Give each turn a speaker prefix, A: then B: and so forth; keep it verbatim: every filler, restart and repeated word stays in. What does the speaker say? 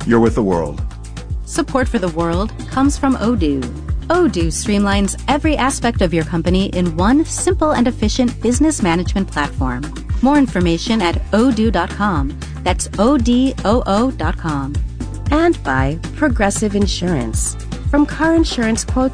A: you're with the world.
B: Support for the world comes from Odoo. Odoo streamlines every aspect of your company in one simple and efficient business management platform. More information at odoo dot com. That's O D O O dot com.
C: And by Progressive Insurance. From car insurance quotes